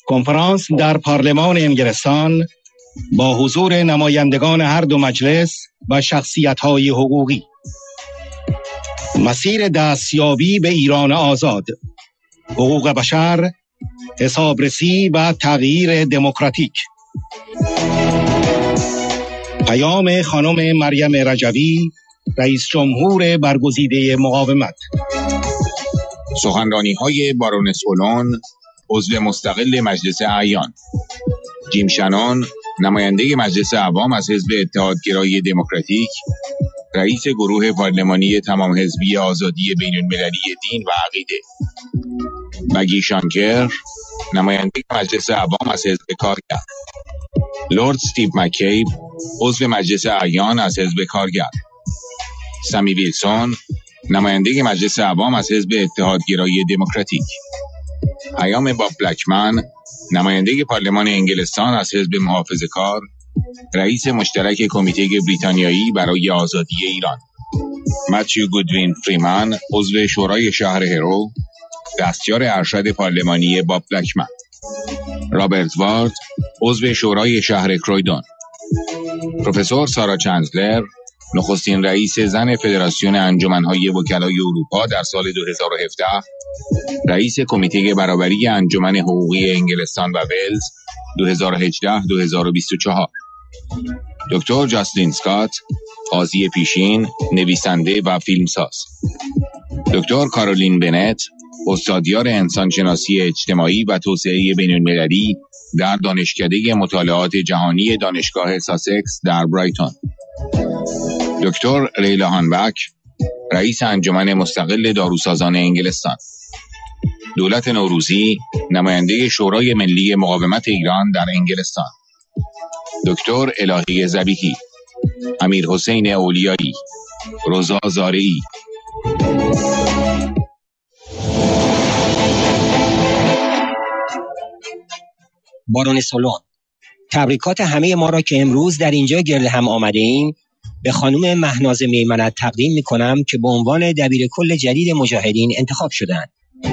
کنفرانس در پارلمان انگلستان با حضور نمایندگان هر دو مجلس و شخصیت‌های حقوقی. مسیر دستیابی به ایران آزاد، حقوق بشر، حسابرسی و تغییر دموکراتیک. پیام خانم مریم رجوی، رئیس جمهور برگزیده مقاومت. سخنرانی‌های بارونس اولون، عضو مستقل مجلس اعیان. جیم شنون، نماینده مجلس عوام از حزب اتحادگرای دموکراتیک، رئیس گروه پارلمانی تمام حزبی آزادی بین‌المللی دین و عقیده. مگی شانکر، نماینده مجلس عوام از حزب کارگر. لورد استیو مکیب، عضو مجلس اعیان از حزب کارگر. سمی ویلسون، نماینده مجلس عوام از حزب اتحادگرای دموکراتیک. پیام باب بلکمن، نماینده پارلمان انگلستان از حزب محافظه‌کار، رئیس مشترک کمیته بریتانیایی برای آزادی ایران. متیو گودوین فریمن، عضو شورای شهر هرو، دستیار ارشد پارلمانی باب بلکمن. رابرت وارد، عضو شورای شهر کرویدون. پروفسور سارا چندلر، نخستین رئیس زن فدراسیون انجمن‌های وکلای اروپا در سال 2017، رئیس کمیته برابری انجمن حقوقی انگلستان و ولز 2018-2024. دکتر جاستین اسکات، قاضی پیشین، نویسنده و فیلمساز. دکتر کارولین بنت، استادیار انسانشناسی اجتماعی و توسعه بین‌المللی در دانشکده مطالعات جهانی دانشگاه ساسکس در برایتون. دکتر لیلا هانبک، رئیس انجمن مستقل داروسازان انگلستان. دولت نوروزی، نماینده شورای ملی مقاومت ایران در انگلستان. دکتر الهی ذبیحی، امیر حسین اولیایی، رضا زارعی. بارونس اولون، تبریکات همه ما را که امروز در اینجا گرد هم آمده ایم به خانم مهناز میمنت تقدیم می کنم که به عنوان دبیر کل جدید مجاهدین انتخاب شدند.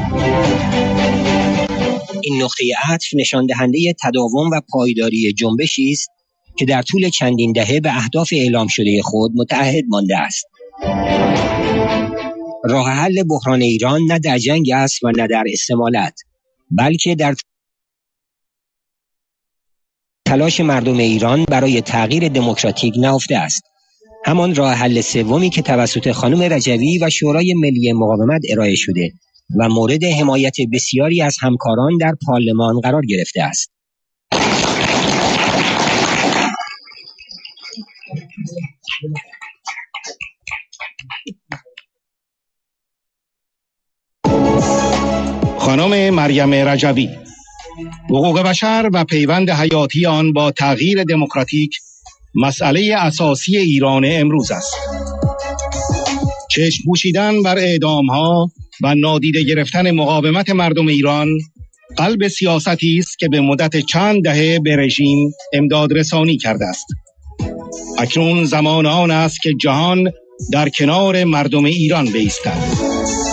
این نقطه عطف نشان دهنده تداوم و پایداری جنبشی است که در طول چندین دهه به اهداف اعلام شده خود متعهد مانده است. راه حل بحران ایران نه در جنگ است و نه در استمالت، بلکه در تلاش مردم ایران برای تغییر دموکراتیک نهفته است. همان راه حل سومی که توسط خانم رجوی و شورای ملی مقاومت ارائه شده و مورد حمایت بسیاری از همکاران در پارلمان قرار گرفته است. خانم مریم رجوی، حقوق بشر و پیوند حیاتی آن با تغییر دموکراتیک مسئله اساسی ایران امروز است. چشم پوشیدن بر اعدام‌ها و نادیده گرفتن مقاومت مردم ایران قلب سیاستی است که به مدت چند دهه به رژیم امداد رسانی کرده است. اکنون زمان آن است که جهان در کنار مردم ایران بایستد.